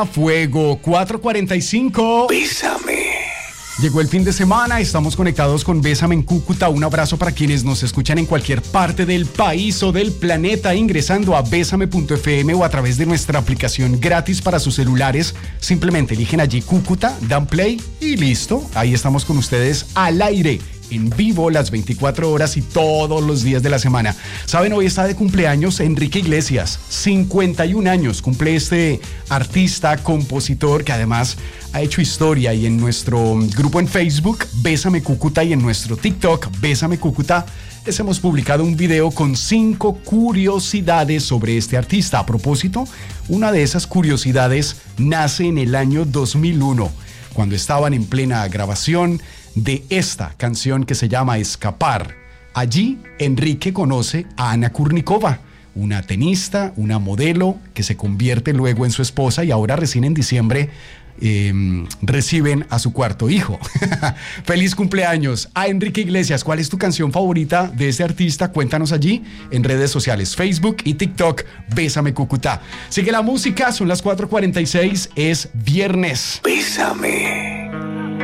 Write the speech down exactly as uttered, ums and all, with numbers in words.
Fuego cuatro cuarenta y cinco. Bésame. Llegó el fin de semana, estamos conectados con Bésame en Cúcuta. Un abrazo para quienes nos escuchan en cualquier parte del país o del planeta ingresando a bésame punto efe eme o a través de nuestra aplicación gratis para sus celulares. Simplemente eligen allí Cúcuta, dan play y listo. Ahí estamos con ustedes al aire, en vivo, las veinticuatro horas y todos los días de la semana. Saben, hoy está de cumpleaños Enrique Iglesias, cincuenta y un años cumple este artista, compositor que además ha hecho historia, y en nuestro grupo en Facebook, Bésame Cúcuta, y en nuestro TikTok, Bésame Cúcuta, les hemos publicado un video con cinco curiosidades sobre este artista. A propósito, una de esas curiosidades nace en el año dos mil uno, cuando estaban en plena grabación de esta canción que se llama Escapar. Allí, Enrique conoce a Ana Kurnikova, una tenista, una modelo que se convierte luego en su esposa, y ahora recién en diciembre eh, reciben a su cuarto hijo. Feliz cumpleaños a Enrique Iglesias. ¿Cuál es tu canción favorita de este artista? Cuéntanos allí en redes sociales, Facebook y TikTok, Bésame Cúcuta. Sigue la música, son las cuatro cuarenta y seis, es viernes. Bésame.